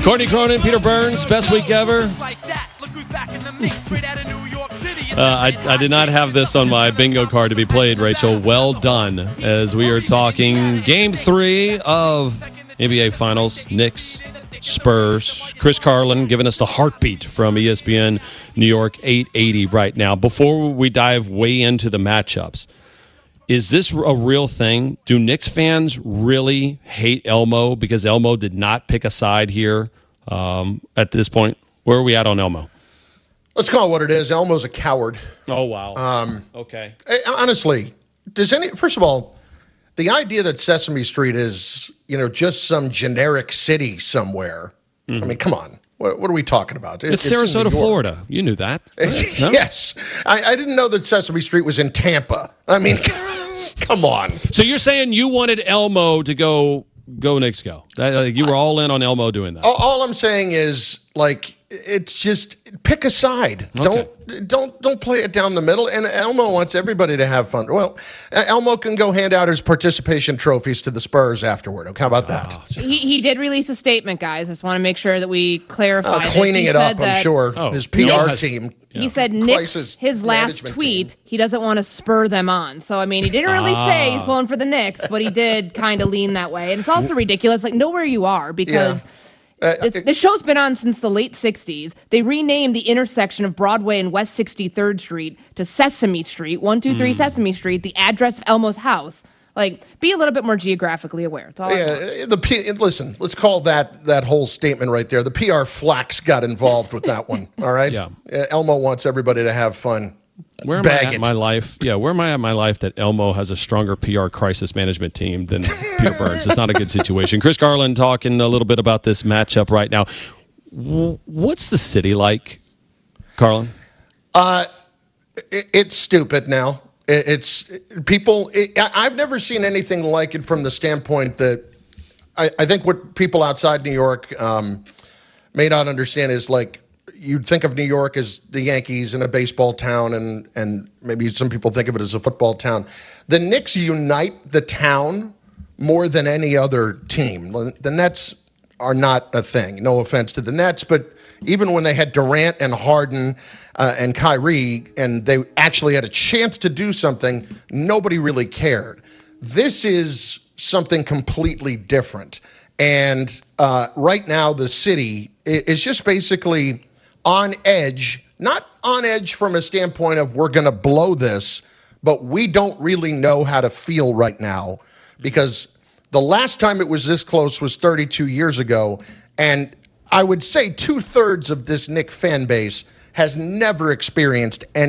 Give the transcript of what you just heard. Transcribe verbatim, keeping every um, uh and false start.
Courtney Cronin, Peter Burns, best week ever. Uh, I, I did not have this on my bingo card to be played, Rachel. Well done, as we are talking game three of N B A Finals. Knicks, Spurs. Chris Carlin giving us the heartbeat from E S P N New York eight eighty right now. Before we dive way into the matchups, is this a real thing? Do Knicks fans really hate Elmo because Elmo did not pick a side here um, at this point? Where are we at on Elmo? Let's call it what it is. Elmo's a coward. Oh, wow. Um, okay. Honestly, does any, first of all, the idea that Sesame Street is, you know, just some generic city somewhere. Mm-hmm. I mean, come on. What, what are we talking about? It, it's, it's Sarasota, Florida. You knew that. Right? No? Yes. I, I didn't know that Sesame Street was in Tampa. I mean, come on. So you're saying you wanted Elmo to go, go Knicks go. That, uh, you were all in on Elmo doing that. All, all I'm saying is, like, it's just pick a side. Okay. Don't don't don't play it down the middle. And Elmo wants everybody to have fun. Well, Elmo can go hand out his participation trophies to the Spurs afterward. Okay, how about that? Oh, he he did release a statement, guys. I just want to make sure that we clarify. Uh, cleaning it up, that, I'm sure. Oh, his P R has, team. He yeah. said Knicks, his last tweet, team. He doesn't want to spur them on. So, I mean, he didn't really ah. say he's pulling for the Knicks, but he did kind of lean that way. And it's also ridiculous. Like, know where you are because. Yeah. Uh, the show's been on since the late sixties. They renamed the intersection of Broadway and West sixty-third Street to Sesame Street, one two three mm. Sesame Street, the address of Elmo's house. Like, be a little bit more geographically aware. It's all yeah, the P, listen, let's call that that whole statement right there. The P R flax got involved with that one, all right? Yeah. Uh, Elmo wants everybody to have fun. Where am Bag I at in my life? Yeah, where am I at in my life that Elmo has a stronger P R crisis management team than Peter Burns? It's not a good situation. Chris Carlin talking a little bit about this matchup right now. What's the city like, Carlin? Uh, it, it's stupid now. It, it's people. It, I've never seen anything like it from the standpoint that I, I think what people outside New York um, may not understand is like. You'd think of New York as the Yankees and a baseball town, and and maybe some people think of it as a football town. The Knicks unite the town more than any other team. The Nets are not a thing. No offense to the Nets, but even when they had Durant and Harden uh, and Kyrie, and they actually had a chance to do something, nobody really cared. This is something completely different. And uh, right now, the city is just basically on edge, not on edge from a standpoint of we're going to blow this, but we don't really know how to feel right now because the last time it was this close was thirty-two years ago, and I would say two-thirds of this Knick fan base has never experienced any